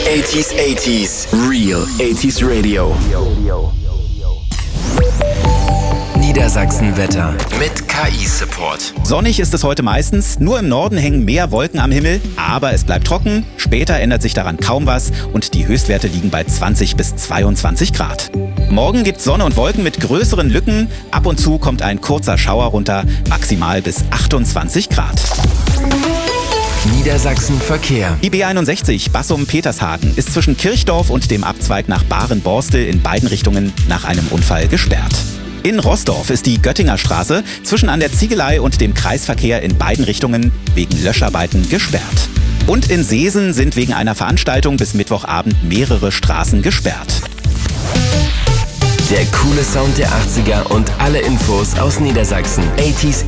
80s, Real 80s Radio. Niedersachsen-Wetter mit KI-Support. Sonnig ist es heute meistens, nur im Norden hängen mehr Wolken am Himmel, aber es bleibt trocken, später ändert sich daran kaum was und die Höchstwerte liegen bei 20 bis 22 Grad. Morgen gibt's Sonne und Wolken mit größeren Lücken, ab und zu kommt ein kurzer Schauer runter, maximal bis 28 Grad. Niedersachsen Verkehr. Die B61 Bassum-Petershagen ist zwischen Kirchdorf und dem Abzweig nach Bahren-Borstel in beiden Richtungen nach einem Unfall gesperrt. In Roßdorf ist die Göttinger Straße zwischen an der Ziegelei und dem Kreisverkehr in beiden Richtungen wegen Löscharbeiten gesperrt. Und in Seesen sind wegen einer Veranstaltung bis Mittwochabend mehrere Straßen gesperrt. Der coole Sound der 80er und alle Infos aus Niedersachsen. 80s